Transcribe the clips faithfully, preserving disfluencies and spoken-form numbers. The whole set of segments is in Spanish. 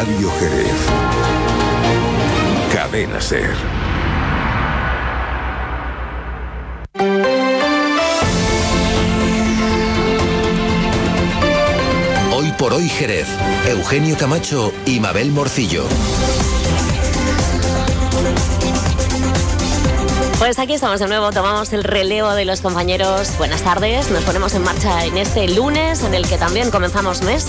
Radio Jerez. Cadena SER. Hoy por hoy Jerez. Eugenio Camacho y Mabel Morcillo. Pues aquí estamos de nuevo, tomamos el relevo de los compañeros. Buenas tardes, nos ponemos en marcha en este lunes en el que también comenzamos mes,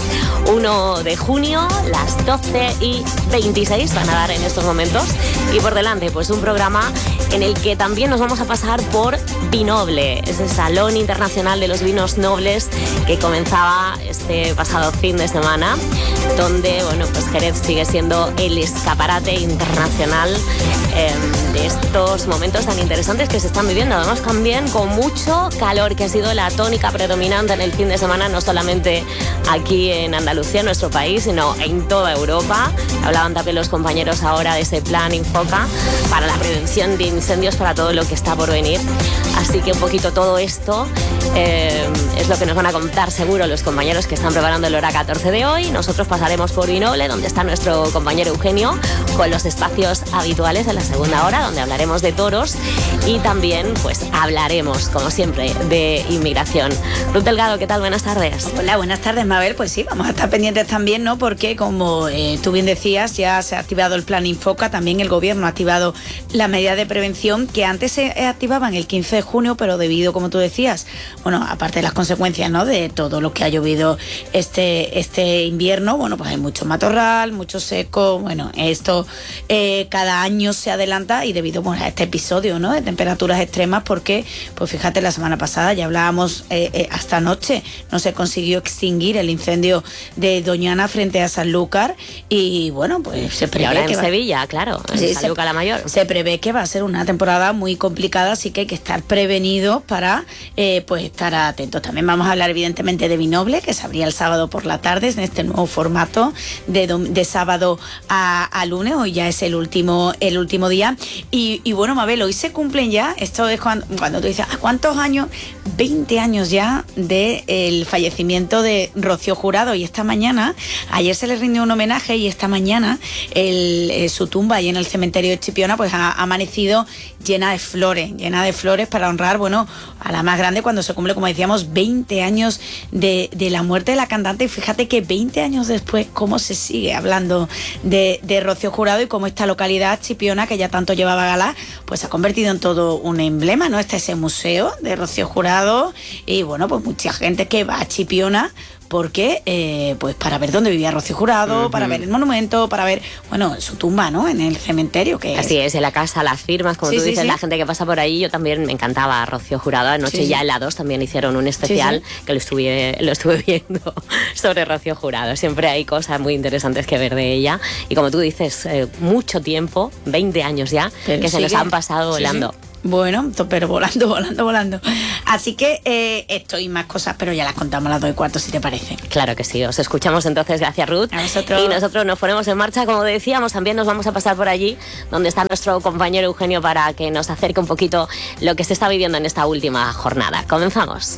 uno de junio, las doce y veintiséis van a dar en estos momentos. Y por delante, pues un programa en el que también nos vamos a pasar por Vinoble, ese Salón Internacional de los Vinos Nobles que comenzaba este pasado fin de semana, donde, bueno, pues Jerez sigue siendo el escaparate internacional eh, de estos momentos tan interesantes que se están viviendo, además también con mucho calor, que ha sido la tónica predominante en el fin de semana, no solamente aquí en Andalucía, en nuestro país, sino en toda Europa. Hablaban también los compañeros ahora de ese plan Infoca para la prevención de incendios, para todo lo que está por venir. Así que un poquito todo esto eh, es lo que nos van a contar seguro los compañeros que están preparando el Hora catorce de hoy. Nosotros pasaremos por Vinoble, donde está nuestro compañero Eugenio, con los espacios habituales de la segunda hora, donde hablaremos de toros y también pues hablaremos, como siempre, de inmigración. Ruth Delgado, ¿qué tal? Buenas tardes. Hola, buenas tardes, Mabel. Pues sí, vamos a estar pendientes también, ¿no? Porque, como eh, tú bien decías, ya se ha activado el plan Infoca, también el gobierno ha activado la medida de prevención que antes se activaban el quince de junio, pero debido, como tú decías, bueno, aparte de las consecuencias, ¿no?, de todo lo que ha llovido este, este invierno, bueno, pues hay mucho matorral, mucho seco, bueno, esto eh, cada año se adelanta y debido, bueno, a este episodio, ¿no?, de temperaturas extremas, porque, pues fíjate, la semana pasada ya hablábamos, eh, eh, hasta anoche no se consiguió extinguir el incendio de Doñana frente a Sanlúcar y, bueno, pues se prevé y ahora que en va... Sevilla, claro, en sí, Sanlúcar la Mayor. Se prevé que va a ser una temporada muy complicada, así que hay que estar prevenidos para eh, pues estar atentos. También vamos a hablar evidentemente de Vinoble, que se abría el sábado por la tarde en este nuevo formato de, de sábado a, a lunes. Hoy ya es el último el último día y, y bueno, Mabel, hoy se cumplen ya, esto es cuando, cuando tú dices, ¿a cuántos años? veinte años ya del fallecimiento de Rocío Jurado, y esta mañana, ayer se le rindió un homenaje y esta mañana el, eh, su tumba ahí en el cementerio de Chipiona pues ha, ha amanecido llena de flores, llena de flores para honrar, bueno, a la más grande cuando se cumple, como decíamos, veinte años de, de la muerte de la cantante. Y fíjate que veinte años después, cómo se sigue hablando de, de Rocío Jurado y cómo esta localidad, Chipiona, que ya tanto llevaba gala, pues se ha convertido en todo un emblema, ¿no? Está ese museo de Rocío Jurado y, bueno, pues mucha gente que va a Chipiona porque, eh, pues para ver dónde vivía Rocío Jurado, uh-huh. para ver el monumento, para ver, bueno, su tumba, ¿no?, en el cementerio. Que Así es, es, en la casa, las firmas, como sí, tú sí, dices, sí. la gente que pasa por ahí. Yo también me encantaba Rocío Jurado. Anoche sí, ya sí. en la dos también hicieron un especial, sí, sí. que lo estuve, lo estuve viendo sobre Rocío Jurado. Siempre hay cosas muy interesantes que ver de ella. Y como tú dices, eh, mucho tiempo, veinte años ya, Pero que sigue. se nos han pasado volando. Sí, sí. Bueno, pero volando, volando, volando. Así que eh, esto y más cosas, pero ya las contamos a las dos y cuarto, si te parece. Claro que sí, os escuchamos entonces, gracias Ruth. A nosotros. Y nosotros nos ponemos en marcha, como decíamos, también nos vamos a pasar por allí, donde está nuestro compañero Eugenio, para que nos acerque un poquito lo que se está viviendo en esta última jornada. Comenzamos.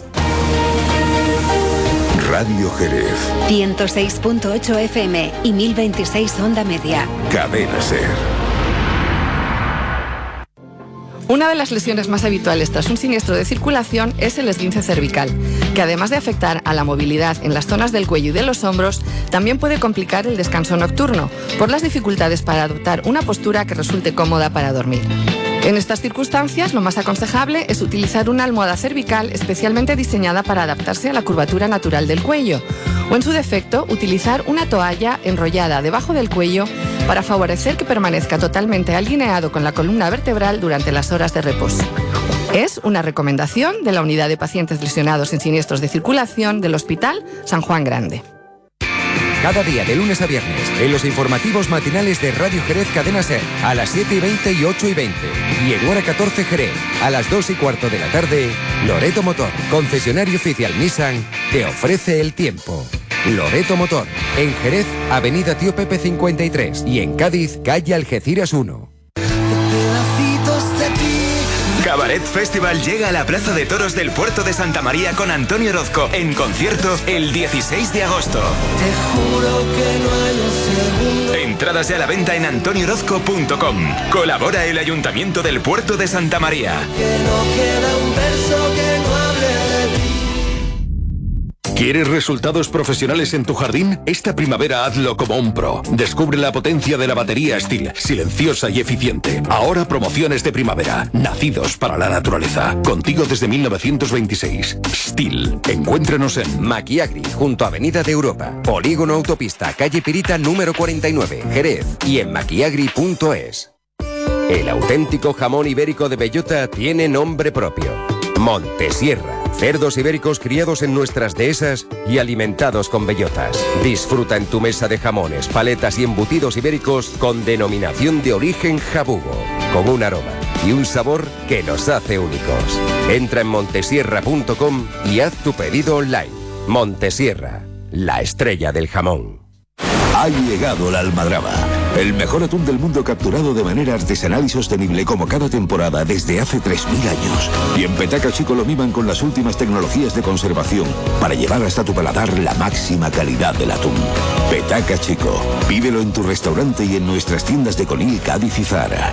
Radio Jerez. ciento seis punto ocho F M y mil veintiséis onda media. Cadena SER. Una de las lesiones más habituales tras un siniestro de circulación es el esguince cervical, que además de afectar a la movilidad en las zonas del cuello y de los hombros, también puede complicar el descanso nocturno, por las dificultades para adoptar una postura que resulte cómoda para dormir. En estas circunstancias, lo más aconsejable es utilizar una almohada cervical especialmente diseñada para adaptarse a la curvatura natural del cuello, o en su defecto, utilizar una toalla enrollada debajo del cuello para favorecer que permanezca totalmente alineado con la columna vertebral durante las horas de reposo. Es una recomendación de la Unidad de Pacientes Lesionados en Siniestros de Circulación del Hospital San Juan Grande. Cada día de lunes a viernes, en los informativos matinales de Radio Jerez Cadena SER, a las siete y veinte y ocho y veinte. Y en Hora catorce Jerez, a las dos y cuarto de la tarde, Loreto Motor, concesionario oficial Nissan, te ofrece el tiempo. Loreto Motor, en Jerez, Avenida Tío Pepe cincuenta y tres, y en Cádiz, calle Algeciras uno. Pedacitos de ti Cabaret Festival llega a la Plaza de Toros del Puerto de Santa María con Antonio Orozco en concierto el dieciséis de agosto. Te juro que no hay un segundo. Entradas ya a la venta en antonio orozco punto com. Colabora el Ayuntamiento del Puerto de Santa María. Que no queda un verso que no hable de ti. ¿Quieres resultados profesionales en tu jardín? Esta primavera hazlo como un pro. Descubre la potencia de la batería Stihl, silenciosa y eficiente. Ahora promociones de primavera, nacidos para la naturaleza. Contigo desde mil novecientos veintiséis. Stihl. Encuéntranos en Maquiagri, junto a Avenida de Europa. Polígono Autopista, calle Pirita número cuarenta y nueve, Jerez. Y en maquiagri punto es. El auténtico jamón ibérico de bellota tiene nombre propio. Montesierra. Cerdos ibéricos criados en nuestras dehesas y alimentados con bellotas. Disfruta en tu mesa de jamones, paletas y embutidos ibéricos con denominación de origen jabugo, con un aroma y un sabor que los hace únicos. Entra en montesierra punto com y haz tu pedido online. Montesierra, la estrella del jamón. Ha llegado la almadraba, el mejor atún del mundo capturado de manera artesanal y sostenible como cada temporada desde hace tres mil años. Y en Petaca Chico lo miman con las últimas tecnologías de conservación para llevar hasta tu paladar la máxima calidad del atún. Petaca Chico, pídelo en tu restaurante y en nuestras tiendas de Conil, Cádiz y Zara.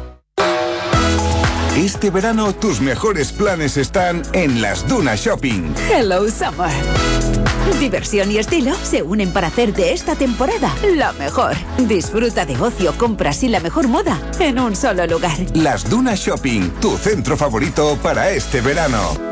Este verano tus mejores planes están en Las Dunas Shopping. Hello Summer. Diversión y estilo se unen para hacer de esta temporada la mejor. Disfruta de ocio, compras y la mejor moda en un solo lugar. Las Dunas Shopping, tu centro favorito para este verano.